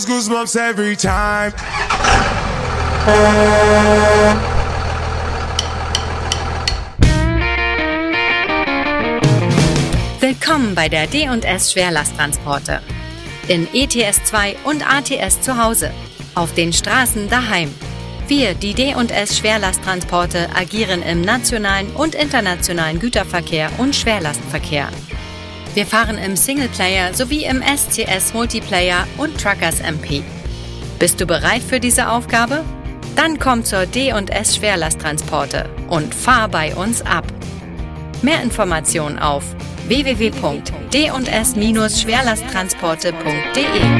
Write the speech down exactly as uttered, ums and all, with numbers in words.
Goosebumps every time. Willkommen bei der D und S Schwerlasttransporte. In E T S zwei und A T S zu Hause. Auf den Straßen daheim. Wir, die D und S Schwerlasttransporte, agieren im nationalen und internationalen Güterverkehr und Schwerlastverkehr. Wir fahren im Singleplayer sowie im S C S Multiplayer und Truckers M P. Bist du bereit für diese Aufgabe? Dann komm zur D und S Schwerlasttransporte und fahr bei uns ab. Mehr Informationen auf w w w punkt d und s Schwerlasttransporte punkt de.